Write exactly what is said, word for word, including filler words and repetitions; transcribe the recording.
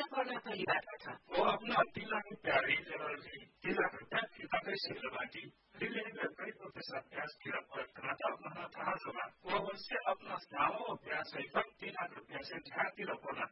गर्न परिबाट था वो अपना तिला की प्यारी जगह तिला करता किता कैसे लगाती रिले करता तो कैसा प्यास किला पर करता अपना था जगह वो उससे अपना स्नाव प्यास है तब तिला कर प्यास है ध्यान तिला कोना